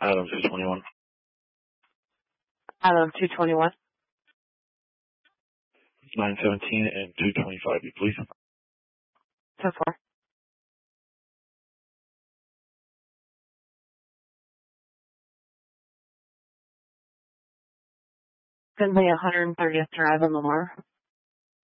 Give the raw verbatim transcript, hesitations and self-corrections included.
Item two twenty-one. Item two twenty-one. nine seventeen and two twenty-five, please. ten four. Finley, one hundred thirtieth Drive in Lamar.